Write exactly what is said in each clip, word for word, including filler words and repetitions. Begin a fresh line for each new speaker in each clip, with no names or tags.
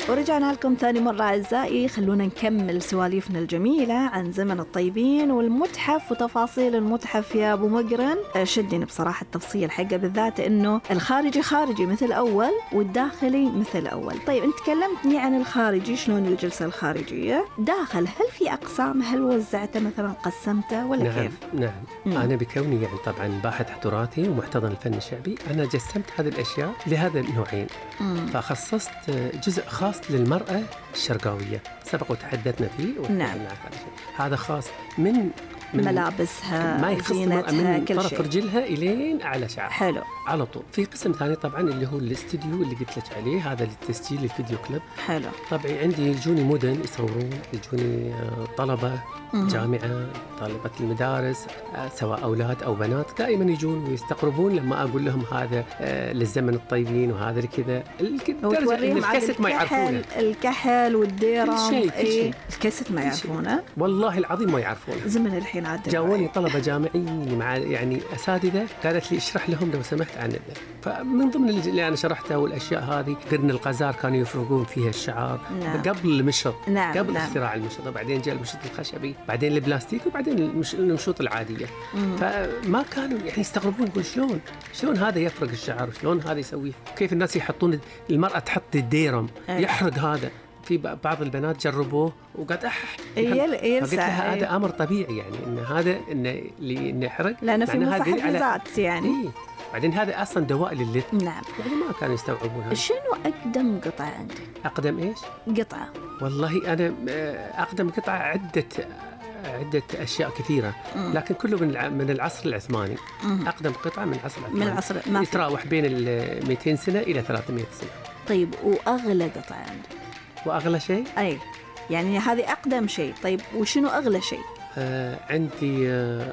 ورجعنا لكم ثاني مرة أعزائي، خلونا نكمل سواليفنا الجميلة عن زمن الطيبين والمتحف وتفاصيل المتحف يا أبو مقرن. شدني بصراحة التفصيل حقه بالذات، إنه الخارجي خارجي مثل أول والداخلي مثل أول. طيب أنت كلمتني عن الخارجي، شلون الجلسة الخارجية؟ داخل هل في أقسام؟ هل وزعته مثلا، قسمته ولا
نعم
كيف؟
نعم
مم.
أنا بكوني يعني طبعا باحث تراثي ومحتضن الفن الشعبي، أنا جسمت هذه الأشياء لهذا النوعين.
مم.
فخصصت جزء خاص للمرأة الشرقاوية سبق وتحدثنا فيه.
نعم.
هذا خاص من من
ملابسها،
ما يخص
زينتها،
من
كل
طرف
شيء.
رجلها إلين أعلى شعر.
حلو.
على طول. في قسم ثاني طبعا اللي هو الاستوديو اللي قلت لك عليه، هذا للتسجيل الفيديو كليب.
حلو.
طبعا عندي يجوني مدن يصورون، يجوني طلبة
مم.
جامعة، طالبة المدارس، سواء أولاد أو بنات، دائما يجون ويستقربون لما أقول لهم هذا للزمن الطيبين وهذا لكذا.
وتوريهم
الكاسيت ما يعرفونه،
الكحل والديرة،
كل شيء كل شيء.
الكاسيت ما يعرفونه،
والله العظيم ما يعرفونه.
زمن الحين عاد
جاوني طلبة جامعيين مع يعني أساتذة، قالت لي اشرح لهم لو سمحت عن ذا. فمن ضمن اللي أنا شرحتها والأشياء هذه، قرن القزار كانوا يفرقون فيها الشعار. نعم. قبل المشط.
نعم.
قبل
نعم.
اختراع المشط، وبعدين جاء المشط الخشبي، بعدين البلاستيك، وبعدين المش... المشوط العادية. مم. فما كانوا يعني يستغربون، يقول شلون شلون هذا يفرق الشعر، شلون هذا يسويه، كيف الناس يحطون المرأة تحط الديرم يحرق هذا. في بعض البنات جربوه وقالت أح قلت لها هذا أمر طبيعي، يعني إن هذا إنه اللي يحرق
لأنه في محفزات يعني.
إيه؟ بعدين هذا أصلا دواء لللث.
نعم.
يعني ما كانوا يستوعبون هذا.
شنو أقدم قطعة عندك؟
أقدم إيش؟
قطعة.
والله أنا أقدم قطعة عدة عدة أشياء كثيرة، لكن كله من من العصر العثماني. مم. أقدم قطعة من العصر العثماني.
من العصر ما
يتراوح بين ال مئتين سنة إلى ثلاثمئة سنة.
طيب وأغلى قطعة عندك؟
وأغلى شيء؟
أي يعني هذه أقدم شيء. طيب وشنو أغلى شيء؟
آه عندي آه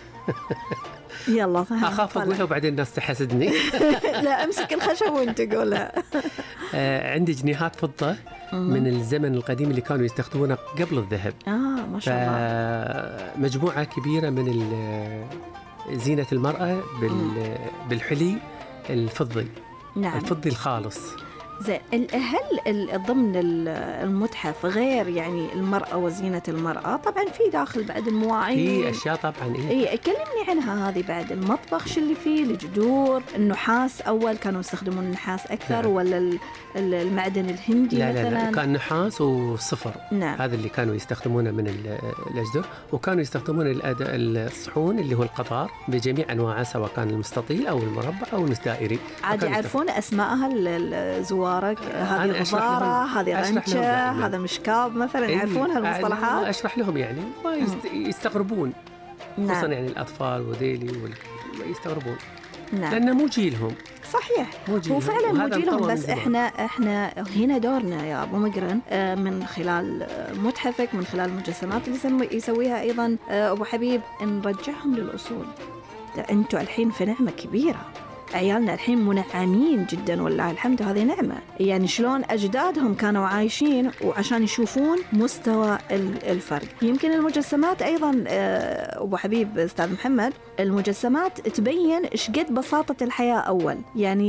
يلا فهم.
أخاف أقولها وبعدين الناس تحسدني.
لا أمسك الخشب وأنت قولها.
آه عندي جنيهات فضة من الزمن القديم اللي كانوا يستخدمونها قبل الذهب.
آه ما شاء الله.
مجموعة كبيرة من زينة المرأة بالحلي الفضي. نعم. الفضي الخالص.
زين، هل ضمن المتحف غير يعني المرأة وزينة المرأة طبعا في داخل بعد المواعين،
في أشياء طبعا. إيه
إيه كلمني عنها هذه. بعد المطبخ شو اللي فيه؟ الجدور، النحاس، أول كانوا يستخدمون النحاس أكثر. نعم. ولا المعدن الهندي
لا
مثلا؟
لا لا كان نحاس وصفر.
نعم.
هذا اللي كانوا يستخدمونه من الأجدر، وكانوا يستخدمون الصحون اللي هو القطار بجميع أنواعه، سواء كان المستطيل أو المربع أو الدائري.
عاد يعرفون أسماءها الزوار؟ هذه غبارة، هذه رنشة، هذا مشكاب مثلا.
إيه؟
يعرفون هالمصطلحات؟
أشرح لهم يعني ما يست... يستغربون. نعم. خصوصا يعني الأطفال وذيلي ويستغربون. نعم. لأنه مو جيلهم.
صحيح، هو فعلا مو جيلهم، بس احنا احنا هنا دورنا يا ابو مقرن من خلال متحفك، من خلال المجسمات اللي يسويها ايضا ابو حبيب، نرجعهم للاصول. انتوا الحين في نعمة كبيرة، عيالنا الحين منعمين جدا والله الحمد، هذه نعمة. يعني شلون أجدادهم كانوا عايشين وعشان يشوفون مستوى الفرق. يمكن المجسمات أيضا أبو حبيب أستاذ محمد، المجسمات تبين إيش قد بساطة الحياة أول. يعني